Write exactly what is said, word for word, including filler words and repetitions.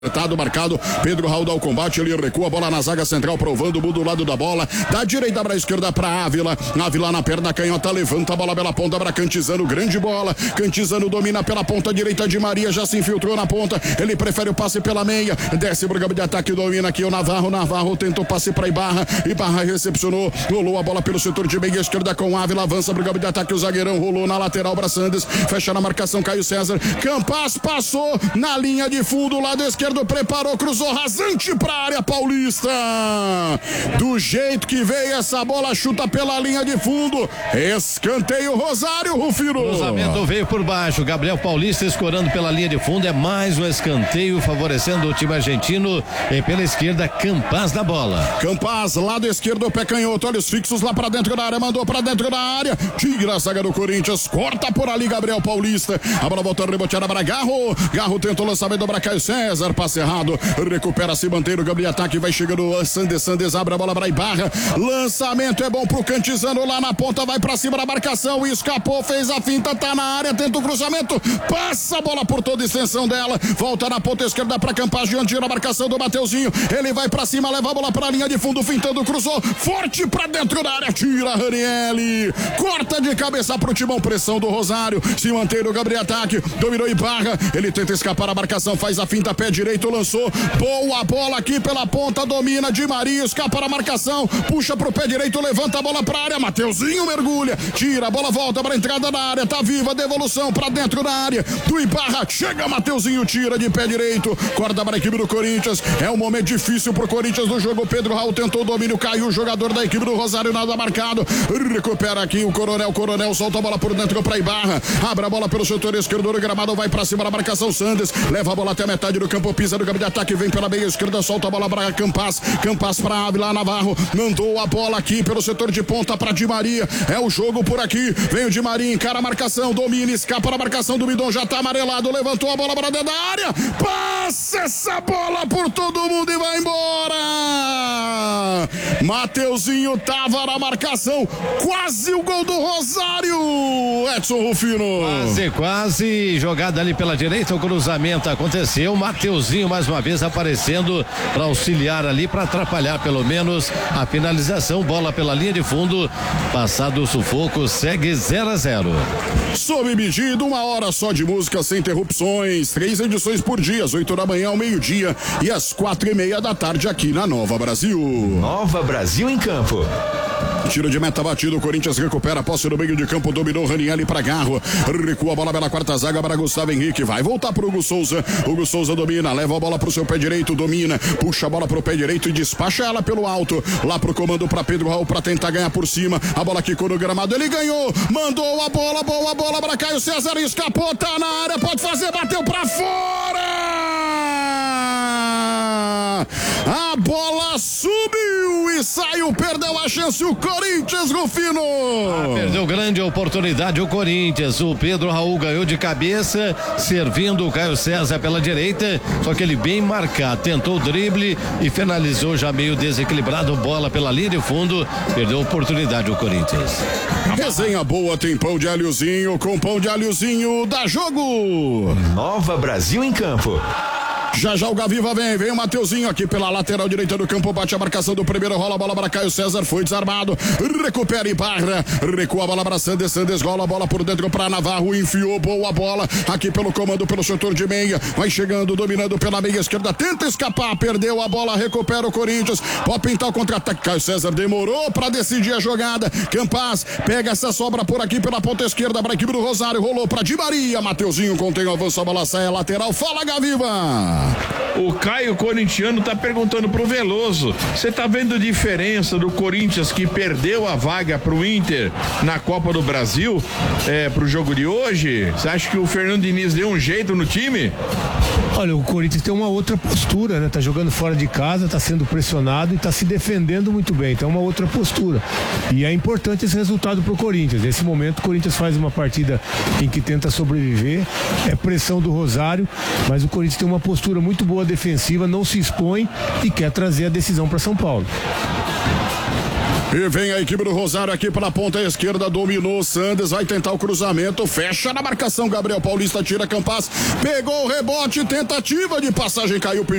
Apertado, marcado, Pedro Raul dá o combate, ele recua a bola na zaga central, provando o do lado da bola, da direita para a esquerda para Ávila, Ávila na perna canhota, levanta a bola pela ponta para Cantizano, grande bola, Cantizano domina pela ponta direita de Maria, já se infiltrou na ponta, ele prefere o passe pela meia, desce pro campo de ataque, domina aqui o Navarro, Navarro tentou passe para Ibarra, Ibarra recepcionou, rolou a bola pelo setor de meia esquerda com Ávila, avança pro campo de ataque, o zagueirão rolou na lateral para Sandes, fecha na marcação, Caio César, Campas passou na linha de fundo, lado esquerdo, preparou, cruzou rasante pra área paulista. Do jeito que veio essa bola, chuta pela linha de fundo. Escanteio Rosário, Rufino. O cruzamento veio por baixo. Gabriel Paulista escorando pela linha de fundo. É mais um escanteio favorecendo o time argentino. E pela esquerda, Campas da bola. Campas, lado esquerdo, pé canhoto, olhos fixos lá pra dentro da área, mandou pra dentro da área. Tira a zaga do Corinthians, corta por ali Gabriel Paulista. A bola volta reboteada para Garro. Garro tentou lançamento para Caio César. Passe errado, recupera se manter o Gabriel ataque, vai chegando Sandes, Sandes abre a bola para Ibarra, lançamento é bom pro Cantizano lá na ponta, vai pra cima da marcação, escapou, fez a finta, tá na área, tenta o cruzamento, passa a bola por toda a extensão dela, volta na ponta esquerda pra Campas, diante da marcação do Mateuzinho, ele vai pra cima, leva a bola pra linha de fundo, fintando, cruzou, forte pra dentro da área, tira Ranieri, corta de cabeça pro timão, pressão do Rosário, se mantém o Gabriel ataque, dominou Ibarra, ele tenta escapar a marcação, faz a finta, pé direito, lançou, boa bola aqui pela ponta, domina de Maria, escapa a marcação, puxa pro pé direito, levanta a bola pra área, Mateuzinho mergulha, tira a bola, volta pra entrada da área, tá viva, devolução pra dentro da área, do Ibarra, chega Mateuzinho, tira de pé direito, corda para a equipe do Corinthians, é um momento difícil pro Corinthians no jogo, Pedro Raul tentou o domínio, caiu o jogador da equipe do Rosário, nada marcado, recupera aqui o Coronel, Coronel solta a bola por dentro pra Ibarra, abre a bola pelo setor esquerdo do gramado, vai pra cima da marcação, Sandes, leva a bola até a metade do campo, pisa no campo de ataque, vem pela meia esquerda, solta a bola para Campas, Campas para Ávila, Navarro, mandou a bola aqui pelo setor de ponta para Di Maria, é o jogo por aqui, vem o Di Maria, encara a marcação, domina, escapa da marcação do Midon, já tá amarelado, levantou a bola para dentro da área, passa essa bola por todo mundo e vai embora, Mateuzinho tava na marcação, quase o gol do Rosário, Edson Rufino. Quase, quase, jogada ali pela direita, o cruzamento aconteceu, Mateuzinho mais uma vez aparecendo para auxiliar ali, para atrapalhar pelo menos a finalização, bola pela linha de fundo, passado o sufoco, segue zero a zero. Sob medida, uma hora só de música sem interrupções, três edições por dia, às oito da manhã ao meio-dia e às quatro e meia da tarde aqui na Nova Brasil. Nova Brasil em campo. Tiro de meta batido, o Corinthians recupera a posse no meio de campo, dominou Ranieri para Garro, recua a bola pela quarta zaga para Gustavo Henrique, vai voltar pro Hugo Souza, Hugo Souza domina, leva a bola pro seu pé direito, domina, puxa a bola pro pé direito e despacha ela pelo alto, lá pro comando para Pedro Raul para tentar ganhar por cima, a bola quicou no gramado, ele ganhou, mandou a bola, boa bola para Caio César, escapou, tá na área, pode fazer, bateu para fora! A bola subiu e saiu, perdeu a chance o Corinthians, Rufino. Ah, perdeu grande oportunidade o Corinthians, o Pedro Raul ganhou de cabeça, servindo o Caio César pela direita, só que ele bem marcado, tentou o drible e finalizou já meio desequilibrado, bola pela linha de fundo, perdeu a oportunidade o Corinthians. Resenha boa, tem pão de alhozinho, com pão de alhozinho, dá jogo. Nova Brasil em campo. Já já o Gaviva vem, vem o Mateuzinho aqui pela lateral direita do campo, bate a marcação do primeiro, rola a bola para Caio César, foi desarmado, recupera Ibarra, recua a bola para Sandes, Sandes rola a bola por dentro para Navarro, enfiou boa bola aqui pelo comando, pelo setor de meia, vai chegando, dominando pela meia esquerda, tenta escapar, perdeu a bola, recupera o Corinthians, pode pintar o contra-ataque, Caio César demorou para decidir a jogada, Campas pega essa sobra por aqui pela ponta esquerda para a equipe do Rosário, rolou para Di Maria, Mateuzinho contém o avanço, a bola sai a lateral, fala Gaviva. O Caio corintiano tá perguntando pro Veloso, você tá vendo diferença do Corinthians que perdeu a vaga pro Inter na Copa do Brasil, é, pro jogo de hoje? Você acha que o Fernando Diniz deu um jeito no time? Olha, o Corinthians tem uma outra postura, né? Tá jogando fora de casa, tá sendo pressionado e tá se defendendo muito bem, então é uma outra postura. E é importante esse resultado pro Corinthians. Nesse momento o Corinthians faz uma partida em que tenta sobreviver, é pressão do Rosário, mas o Corinthians tem uma postura muito boa defensiva, não se expõe e quer trazer a decisão para São Paulo. E vem a equipe do Rosário aqui pela ponta esquerda, dominou Sandes, vai tentar o cruzamento, fecha na marcação, Gabriel Paulista tira Campas, pegou o rebote, tentativa de passagem, caiu